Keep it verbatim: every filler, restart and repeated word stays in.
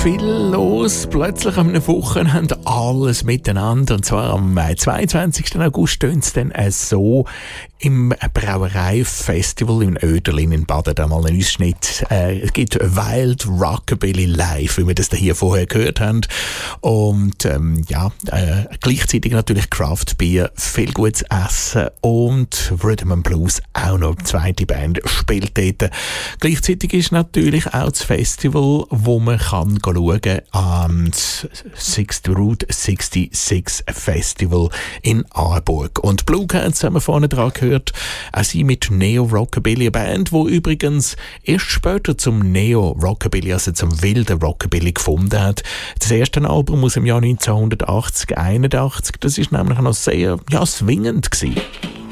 viel los. Plötzlich am Wochenende alles miteinander. Und zwar am zweiundzwanzigsten August stehen es dann so im Brauereifestival in Oederlin in Baden. Da mal einen Ausschnitt. Äh, es gibt Wild Rockabilly Live, wie wir das da hier vorher gehört haben. Und ähm, ja, äh, gleichzeitig natürlich Craft Beer, viel gutes Essen und Rhythm and Blues auch noch. Die zweite Band spielt dort. Gleichzeitig ist natürlich auch das Festival, wo man kann schauen kann, am Sixth Route sechsundsechzig Festival in Aarburg. Und Blue Cats haben wir vorne dran gehört, auch sie mit Neo-Rockabilly, eine Band, die übrigens erst später zum Neo-Rockabilly, also zum wilden Rockabilly gefunden hat. Das erste Album aus dem Jahr neunzehnhundertachtzig, einundachtzig, das ist nämlich noch sehr, ja, swingend gewesen.